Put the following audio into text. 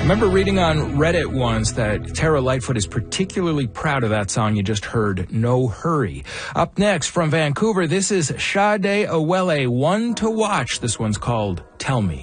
remember reading on Reddit once that Tara Lightfoot is particularly proud of that song you just heard, No Hurry. Up next from Vancouver, this is Sade Awele, one to watch. This one's called Tell Me.